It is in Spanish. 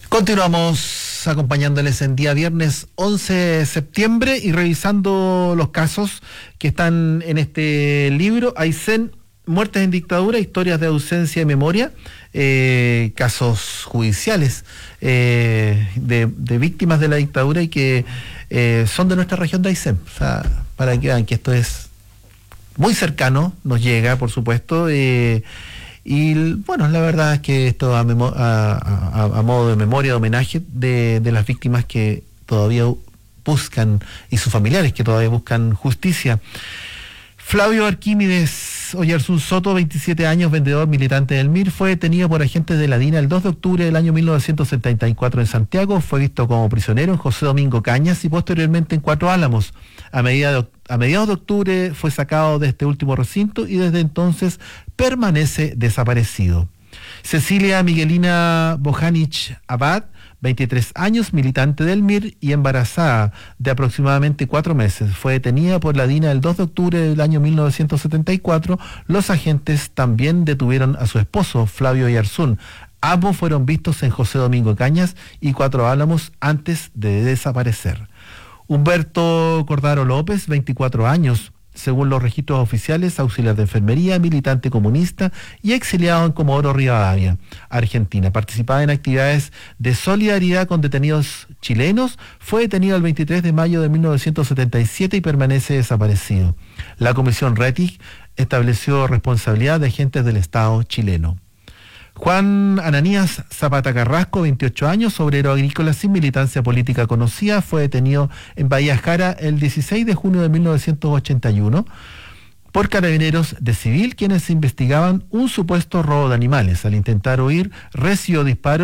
Continuamos acompañándoles en día viernes 11 de septiembre y revisando los casos que están en este libro. Aysén, Muertes en Dictadura, historias de ausencia y memoria, casos judiciales de víctimas de la dictadura y que son de nuestra región de Aysén. O sea, para que vean que esto es muy cercano, nos llega, por supuesto. Y bueno, la verdad es que esto a modo de memoria, de homenaje de las víctimas que todavía buscan, y sus familiares que todavía buscan justicia. Flavio Arquímedes Oyarzún Soto, 27 años, vendedor militante del MIR, fue detenido por agentes de la DINA el 2 de octubre del año 1974 en Santiago. Fue visto como prisionero en José Domingo Cañas y posteriormente en Cuatro Álamos. A mediados de octubre fue sacado de este último recinto y desde entonces permanece desaparecido. Cecilia Miguelina Bojanic Abad, 23 años, militante del MIR y embarazada de aproximadamente 4 meses. Fue detenida por la DINA el 2 de octubre del año 1974. Los agentes también detuvieron a su esposo, Flavio Oyarzún. Ambos fueron vistos en José Domingo Cañas y Cuatro Álamos antes de desaparecer. Humberto Cordaro López, 24 años, según los registros oficiales, auxiliar de enfermería, militante comunista y exiliado en Comodoro Rivadavia, Argentina. Participaba en actividades de solidaridad con detenidos chilenos. Fue detenido el 23 de mayo de 1977 y permanece desaparecido. La Comisión Rettig estableció responsabilidad de agentes del Estado chileno. Juan Ananías Zapata Carrasco, 28 años, obrero agrícola sin militancia política conocida, fue detenido en Bahía Jara el 16 de junio de 1981 por carabineros de civil, quienes investigaban un supuesto robo de animales. Al intentar huir, recibió disparos